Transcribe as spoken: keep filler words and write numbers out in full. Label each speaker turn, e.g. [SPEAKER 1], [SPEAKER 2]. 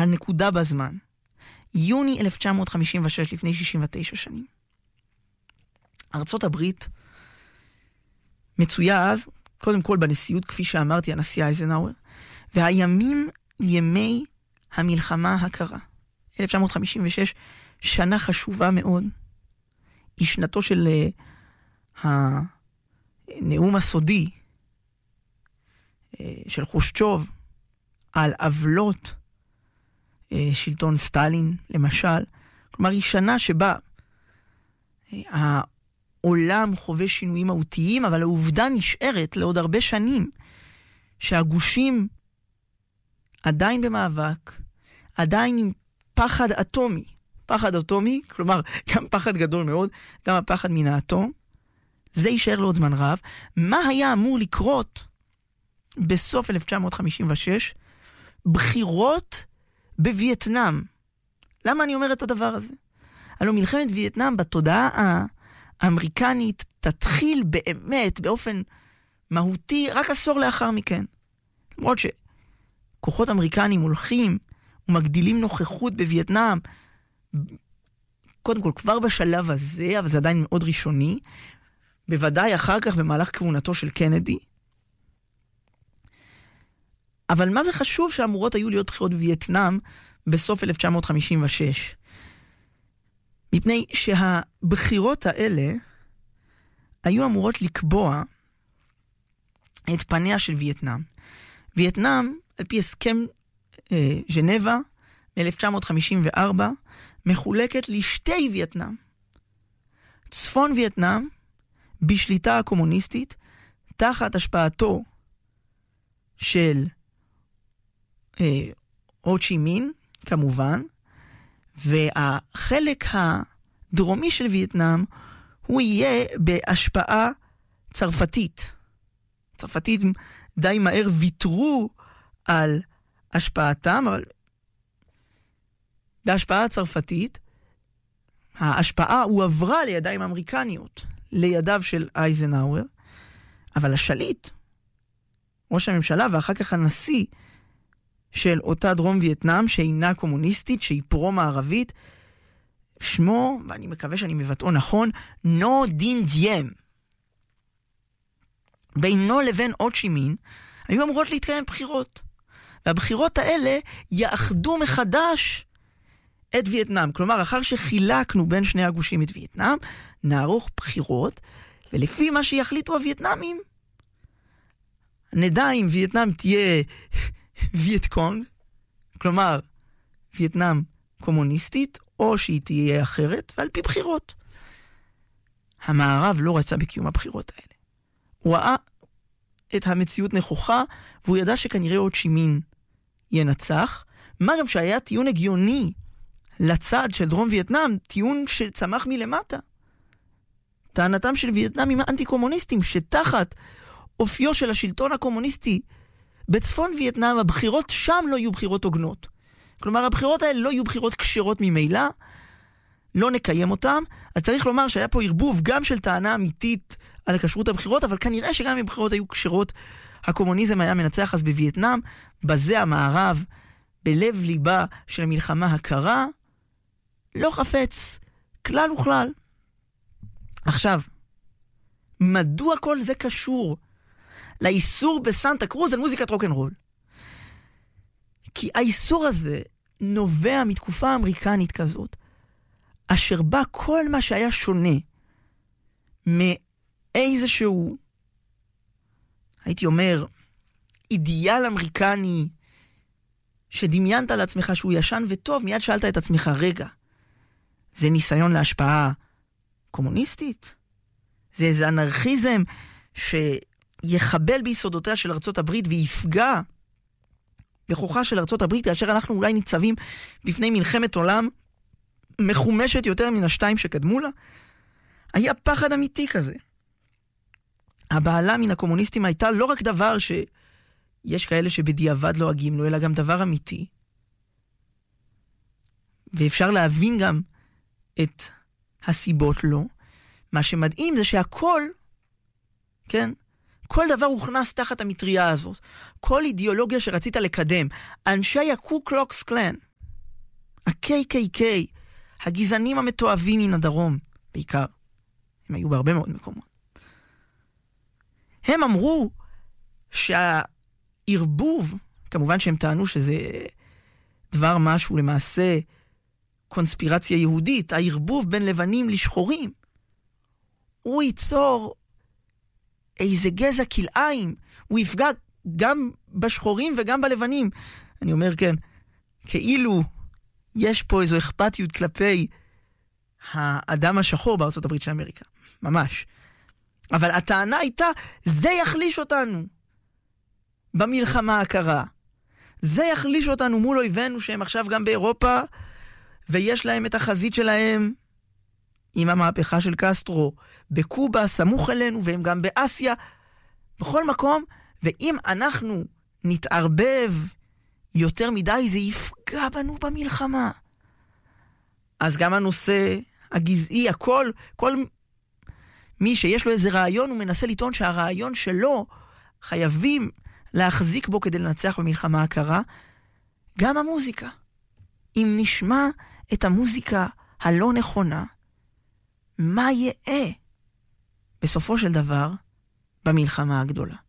[SPEAKER 1] הנקודה בזמן. יוני אלף תשע מאות חמישים ושש, לפני שישים ותשע שנים. ארצות הברית מצויה אז, קודם כל בנשיאות, כפי שאמרתי, הנשיא אייזנהאואר, והימים ימי המלחמה הקרה. אלף תשע מאות חמישים ושש, שנה חשובה מאוד. היא שנתו של uh, הנאום הסודי uh, של חושצ'וב על עוולות uh, שלטון סטלין, למשל. כלומר, היא שנה שבה uh, העולם חווה שינויים מהותיים, אבל העובדה נשארת לעוד הרבה שנים שהגושים עדיין במאבק, עדיין עם פחד אטומי. פחד אטומי, כלומר, גם פחד גדול מאוד, גם הפחד מן האטום. זה יישאר לעוד זמן רב. מה היה אמור לקרות בסוף אלף תשע מאות חמישים ושש? בחירות בווייטנאם. למה אני אומר את הדבר הזה? הלוא מלחמת וייטנאם בתודעה האמריקנית תתחיל באמת, באופן מהותי, רק עשור לאחר מכן. למרות שכוחות אמריקנים הולכים ומגדילים נוכחות בווייטנאם, קודם כל כבר בשלב הזה, אבל זה עדיין מאוד ראשוני, בוודאי אחר כך במהלך כהונתו של קנדי. אבל מה זה חשוב שאמורות היו להיות בחירות בווייטנאם בסוף אלף תשע מאות חמישים ושש? מפני שהבחירות האלה היו אמורות לקבוע את פניה של וייטנאם. וייטנאם, על פי הסכם אה, ז'נבה מ-אלף תשע מאות חמישים וארבע, מחולקת לשתי וייטנאם. צפון וייטנאם, בשליטה הקומוניסטית, תחת השפעתו של אה, הו צ'י מין, כמובן, והחלק הדרומי של וייטנאם הוא יהיה בהשפעה צרפתית. צרפתית די מהר ויתרו על השפעתם, אבל בהשפעה הצרפתית, ההשפעה הועברה לידיים אמריקניות, לידיו של אייזנהאואר, אבל השליט, ראש הממשלה ואחר כך הנשיא של אותה דרום וייטנאם, שאינה קומוניסטית, שהיא פרו-מערבית, שמו, ואני מקווה שאני מבטאו נכון, נו דין דיים. בינו לבין הו צ'י מין, היו אמורות להתקיים בחירות. והבחירות האלה יאחדו מחדש את וייטנאם. כלומר, אחר שחילקנו בין שני הגושים את וייטנאם, נערוך בחירות, ולפי מה שיחליטו הווייטנאמים, נדע אם וייטנאם תהיה וייטקונג, כלומר, וייטנאם קומוניסטית, או שהיא תהיה אחרת, ועל פי בחירות. המערב לא רצה בקיום הבחירות האלה. הוא ראה את המציאות נכוחה, והוא ידע שכנראה הו צ'י מין ינצח, מה גם שהיה טיעון הגיוני לצד של דרום וייטנאם, טיעון שצמח מלמטה. טענתם של וייטנאמים האנטי-קומוניסטים, שתחת אופיו של השלטון הקומוניסטי בצפון וייטנאם, הבחירות שם לא יהיו בחירות הוגנות. כלומר, הבחירות האלה לא יהיו בחירות כשרות ממילא, לא נקיים אותם, אז צריך לומר שהיה פה ערבוב גם של טענה אמיתית על כשרות הבחירות, אבל כנראה שגם אם בחירות היו כשרות, הקומוניזם היה מנצח. אז בווייטנאם, בזה המערב, בלב ליבה של המלחמה הקרה, לא חפץ כלל וכלל. עכשיו, מדוע כל זה קשור לאיסור בסנטה קרוז על מוזיקת רוק'נ'רול? כי האיסור הזה נובע מתקופה אמריקנית כזאת, אשר בה כל מה שהיה שונה מאיזשהו, הייתי אומר, אידיאל אמריקני שדמיינת לעצמך שהוא ישן וטוב, מיד שאלת את עצמך, רגע, זה ניסיון להשפעה קומוניסטית? זה איזה אנרכיזם שיחבל ביסודותיה של ארצות הברית ויפגע בכוחה של ארצות הברית, כאשר אנחנו אולי ניצבים בפני מלחמת עולם מחומשת יותר מן השתיים שקדמו לה? היה פחד אמיתי כזה. הבעלה מן הקומוניסטים הייתה לא רק דבר שיש כאלה שבדיעבד לא אגים לו, אלא גם דבר אמיתי. ואפשר להבין גם את הסיבות לו. מה שמדהים זה שהכל, כן, כל דבר הוכנס תחת המטריה הזאת. כל אידיאולוגיה שרצית לקדם. אנשי הקו קלוקס קלן, ה-קיי קיי קיי, הגזענים המתועבים מן הדרום, בעיקר, הם היו בהרבה מאוד מקומות. הם אמרו שהערבוב, כמובן שהם טענו שזה דבר משהו למעשה קונספירציה יהודית, הערבוב בין לבנים לשחורים, הוא ייצור איזה גזע כלאיים, הוא יפגע גם בשחורים וגם בלבנים. אני אומר כן, כאילו יש פה איזו אכפתיות כלפי האדם השחור בארצות הברית של אמריקה, ממש. אבל הטענה הייתה, זה יחליש אותנו במלחמה הקרה. זה יחליש אותנו מול אויבינו שהם עכשיו גם באירופה, ויש להם את החזית שלהם עם המהפכה של קסטרו בקובה, סמוך אלינו, והם גם באסיה, בכל מקום, ואם אנחנו נתערבב יותר מדי, זה יפגע בנו במלחמה. אז גם הנושא הגזעי, הכל, כל מי שיש לו איזה רעיון, הוא מנסה לטעון שהרעיון שלו חייבים להחזיק בו כדי לנצח במלחמה הקרה. גם המוזיקה. אם נשמע את המוזיקה הלא נכונה, מה יהיה בסופו של דבר במלחמה הגדולה?